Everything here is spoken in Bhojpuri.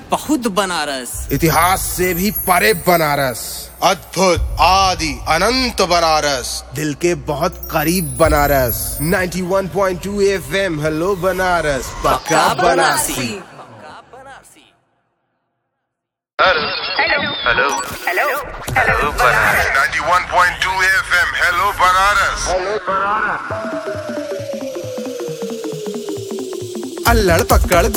बहुत बनारस, इतिहास से भी परे बनारस, अद्भुत आदि अनंत बनारस, दिल के बहुत करीब बनारस। 91.2 FM हेलो बनारस, पक्का Banarasi. Hello hello hello hello Banaras. 91.2 FM hello Banaras. अल्लड़ पकड़